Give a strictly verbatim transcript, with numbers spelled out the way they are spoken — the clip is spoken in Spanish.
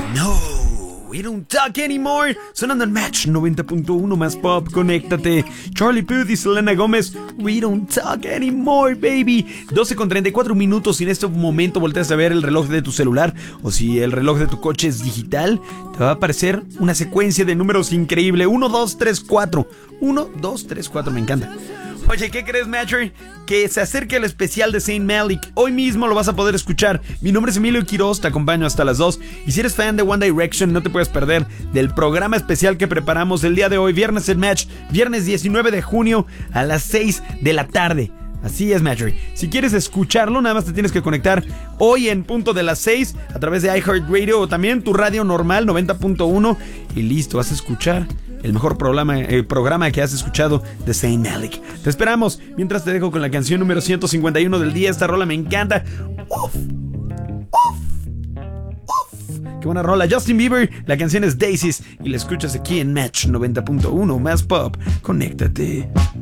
No, we don't talk anymore. Sonando en Match noventa punto uno más pop, conéctate. Charlie Puth y Selena Gómez, we don't talk anymore, baby. doce con treinta y cuatro minutos. Si en este momento volteas a ver el reloj de tu celular o si el reloj de tu coche es digital, te va a aparecer una secuencia de números increíble. uno, dos, tres, cuatro. uno, dos, tres, cuatro, me encanta. Oye, ¿qué crees, Matcher? Que se acerca el especial de Saint Malik. Hoy mismo lo vas a poder escuchar. Mi nombre es Emilio Quiroz, te acompaño hasta las dos. Y si eres fan de One Direction, no te puedes perder del programa especial que preparamos el día de hoy, Viernes en Match, viernes diecinueve de junio a las seis de la tarde. Así es, Matcher. Si quieres escucharlo, nada más te tienes que conectar hoy en punto de las seis a través de iHeartRadio o también tu radio normal noventa punto uno y listo, vas a escuchar el mejor programa, el programa que has escuchado de Saint Malik. Te esperamos. Mientras te dejo con la canción número ciento cincuenta y uno del día. Esta rola me encanta. Uf, uf, uf. Qué buena rola. Justin Bieber. La canción es Daisies y la escuchas aquí en Match noventa punto uno más pop. Conéctate.